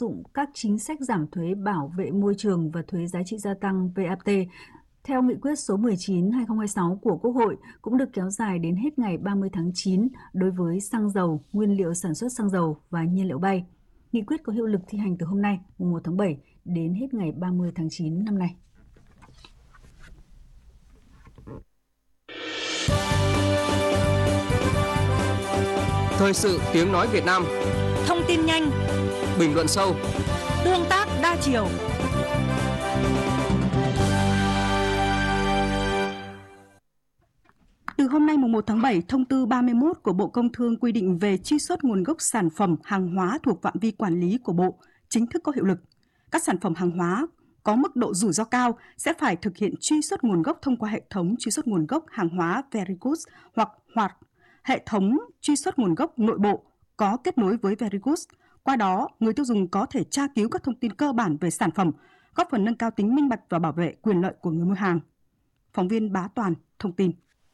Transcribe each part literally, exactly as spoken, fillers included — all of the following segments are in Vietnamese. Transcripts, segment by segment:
dụng các chính sách giảm thuế bảo vệ môi trường và thuế giá trị gia tăng vê a tê theo nghị quyết số mười chín trên hai nghìn không trăm hai mươi sáu của Quốc hội cũng được kéo dài đến hết ngày ba mươi tháng chín đối với xăng dầu, nguyên liệu sản xuất xăng dầu và nhiên liệu bay. Nghị quyết có hiệu lực thi hành từ hôm nay, mùng một tháng bảy đến hết ngày ba mươi tháng chín năm nay. Thời sự tiếng nói Việt Nam. Thông tin nhanh, bình luận sâu, tương tác đa chiều. Từ hôm nay mùng một tháng bảy, thông tư ba mươi mốt của Bộ Công Thương quy định về truy xuất nguồn gốc sản phẩm, hàng hóa thuộc phạm vi quản lý của Bộ chính thức có hiệu lực. Các sản phẩm hàng hóa có mức độ rủi ro cao sẽ phải thực hiện truy xuất nguồn gốc thông qua hệ thống truy xuất nguồn gốc hàng hóa Verigos hoặc hoặc hệ thống truy xuất nguồn gốc nội bộ có kết nối với Verigos. Qua đó, người tiêu dùng có thể tra cứu các thông tin cơ bản về sản phẩm, góp phần nâng cao tính minh bạch và bảo vệ quyền lợi của người mua hàng. Phóng viên Bá Toàn thông tin.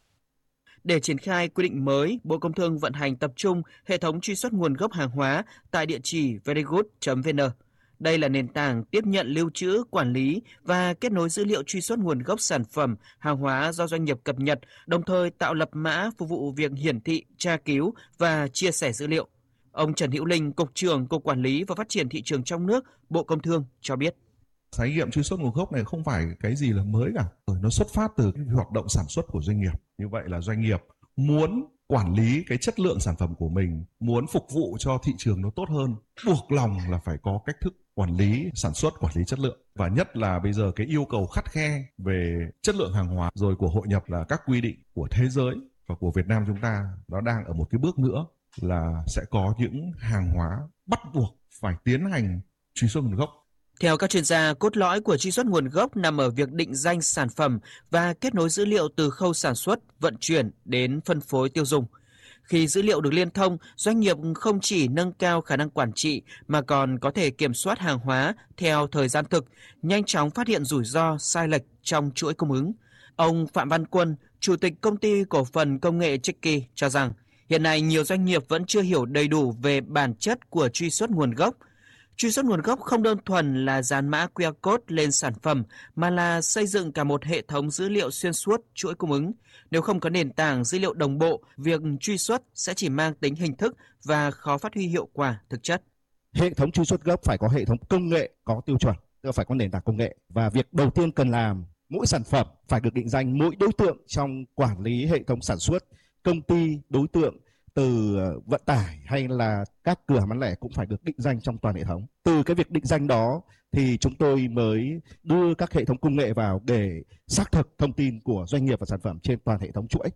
Để triển khai quy định mới, Bộ Công Thương vận hành tập trung hệ thống truy xuất nguồn gốc hàng hóa tại địa chỉ verigood chấm vê en. Đây là nền tảng tiếp nhận, lưu trữ, quản lý và kết nối dữ liệu truy xuất nguồn gốc sản phẩm, hàng hóa do doanh nghiệp cập nhật, đồng thời tạo lập mã phục vụ việc hiển thị, tra cứu và chia sẻ dữ liệu. Ông Trần Hữu Linh, Cục trưởng Cục Quản lý và Phát triển Thị trường trong nước, Bộ Công Thương cho biết. Khái niệm truy xuất nguồn gốc này không phải cái gì là mới cả, nó xuất phát từ cái hoạt động sản xuất của doanh nghiệp. Như vậy là doanh nghiệp muốn quản lý cái chất lượng sản phẩm của mình, muốn phục vụ cho thị trường nó tốt hơn, buộc lòng là phải có cách thức quản lý sản xuất, quản lý chất lượng. Và nhất là bây giờ cái yêu cầu khắt khe về chất lượng hàng hóa rồi của hội nhập là các quy định của thế giới và của Việt Nam chúng ta nó đang ở một cái bước nữa là sẽ có những hàng hóa bắt buộc phải tiến hành truy xuất nguồn gốc. Theo các chuyên gia, cốt lõi của truy xuất nguồn gốc nằm ở việc định danh sản phẩm và kết nối dữ liệu từ khâu sản xuất, vận chuyển đến phân phối tiêu dùng. Khi dữ liệu được liên thông, doanh nghiệp không chỉ nâng cao khả năng quản trị mà còn có thể kiểm soát hàng hóa theo thời gian thực, nhanh chóng phát hiện rủi ro, sai lệch trong chuỗi cung ứng. Ông Phạm Văn Quân, Chủ tịch Công ty Cổ phần Công nghệ Tricky cho rằng, hiện nay nhiều doanh nghiệp vẫn chưa hiểu đầy đủ về bản chất của truy xuất nguồn gốc. Truy xuất nguồn gốc không đơn thuần là dán mã quy rờ code lên sản phẩm mà là xây dựng cả một hệ thống dữ liệu xuyên suốt chuỗi cung ứng. Nếu không có nền tảng dữ liệu đồng bộ, việc truy xuất sẽ chỉ mang tính hình thức và khó phát huy hiệu quả thực chất. Hệ thống truy xuất gốc phải có hệ thống công nghệ có tiêu chuẩn, tức phải có nền tảng công nghệ. Và việc đầu tiên cần làm, mỗi sản phẩm phải được định danh mỗi đối tượng trong quản lý hệ thống sản xuất, công ty, đối tượng, từ vận tải hay là các cửa bán lẻ cũng phải được định danh trong toàn hệ thống. Từ cái việc định danh đó thì chúng tôi mới đưa các hệ thống công nghệ vào để xác thực thông tin của doanh nghiệp và sản phẩm trên toàn hệ thống chuỗi.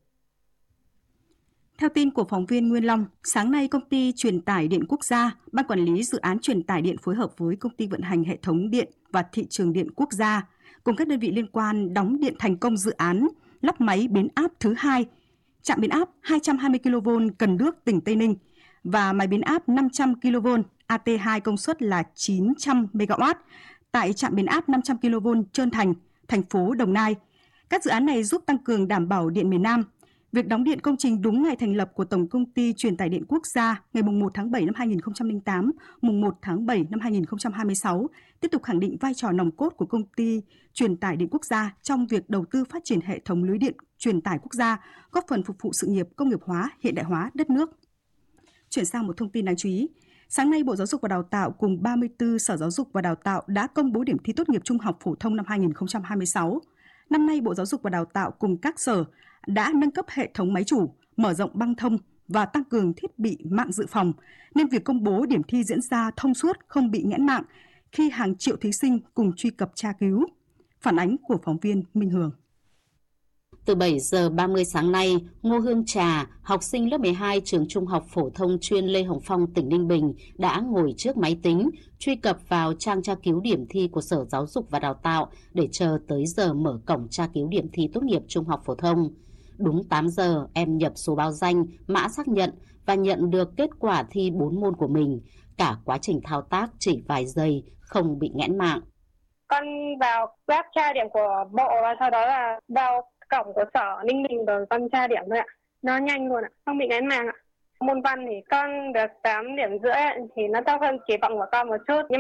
Theo tin của phóng viên Nguyên Long, sáng nay Công ty Truyền tải Điện Quốc gia, Ban Quản lý Dự án Truyền tải Điện phối hợp với Công ty Vận hành Hệ thống Điện và Thị trường Điện Quốc gia cùng các đơn vị liên quan đóng điện thành công dự án lắp máy biến áp thứ hai, trạm biến áp hai trăm hai mươi ki lô vôn Cần Đước, tỉnh Tây Ninh và máy biến áp năm trăm ki lô vôn A T hai công suất là chín trăm mê ga oát tại trạm biến áp năm trăm ki lô vôn Trơn Thành, thành phố Đồng Nai. Các dự án này giúp tăng cường đảm bảo điện miền Nam. Việc đóng điện công trình đúng ngày thành lập của Tổng Công ty Truyền tải Điện Quốc gia ngày một tháng bảy năm hai nghìn không trăm lẻ tám, mùng một tháng bảy năm hai nghìn không trăm hai mươi sáu tiếp tục khẳng định vai trò nòng cốt của Công ty Truyền tải Điện Quốc gia trong việc đầu tư phát triển hệ thống lưới điện truyền tải quốc gia, góp phần phục vụ sự nghiệp công nghiệp hóa, hiện đại hóa đất nước. Chuyển sang một thông tin đáng chú ý. Sáng nay, Bộ Giáo dục và Đào tạo cùng ba mươi tư Sở Giáo dục và Đào tạo đã công bố điểm thi tốt nghiệp trung học phổ thông năm hai nghìn không trăm hai mươi sáu. Năm nay, Bộ Giáo dục và Đào tạo cùng các sở đã nâng cấp hệ thống máy chủ, mở rộng băng thông và tăng cường thiết bị mạng dự phòng, nên việc công bố điểm thi diễn ra thông suốt, không bị nghẽn mạng khi hàng triệu thí sinh cùng truy cập tra cứu. Phản ánh của phóng viên Minh Hường. Từ bảy giờ ba mươi sáng nay, Ngô Hương Trà, học sinh lớp mười hai trường Trung học phổ thông chuyên Lê Hồng Phong, tỉnh Ninh Bình đã ngồi trước máy tính, truy cập vào trang tra cứu điểm thi của Sở Giáo dục và Đào tạo để chờ tới giờ mở cổng tra cứu điểm thi tốt nghiệp trung học phổ thông. Đúng tám giờ, em nhập số báo danh, mã xác nhận và nhận được kết quả thi bốn môn của mình. Cả quá trình thao tác chỉ vài giây, không bị nghẽn mạng. Con vào web tra điểm của Bộ và sau đó là vào cổng của Sở Ninh Bình rồi con tra điểm thôi ạ. Nó nhanh luôn ạ, không bị nghẽn mạng ạ. Môn văn thì con được tám điểm rưỡi thì nó thấp hơn kỳ vọng của con một chút. Nhưng